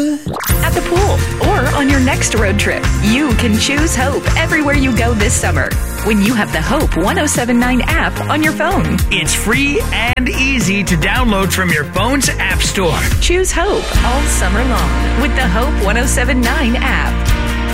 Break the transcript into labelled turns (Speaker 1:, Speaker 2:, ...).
Speaker 1: At the pool or on your next road trip, you can choose Hope everywhere you go this summer when you have the Hope 1079 app on your phone.
Speaker 2: It's free and easy to download from your phone's app store.
Speaker 1: Choose Hope all summer long with the Hope 1079 app.